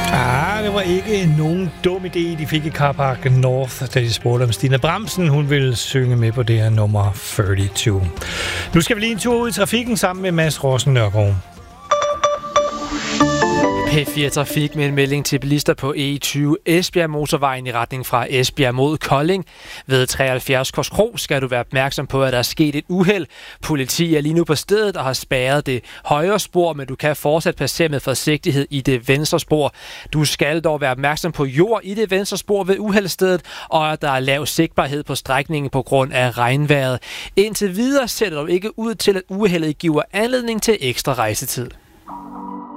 Det var ikke nogen dum idé, de fik i Carpark North, da de spurgte om Stine Bramsen. Hun ville synge med på det her nummer 32. Nu skal vi lige en tur ud i trafikken sammen med Mads Rossen Nørgaard. P4 Trafik med en melding til bilister på E20 Esbjerg motorvejen i retning fra Esbjerg mod Kolding. Ved 73 Korskro skal du være opmærksom på, at der er sket et uheld. Politi er lige nu på stedet og har spærret det højre spor, men du kan fortsat passere med forsigtighed i det venstre spor. Du skal dog være opmærksom på jord i det venstre spor ved uheldsstedet, og at der er lav sigtbarhed på strækningen på grund af regnvejret. Indtil videre ser det dog ikke ud til, at uheldet giver anledning til ekstra rejsetid.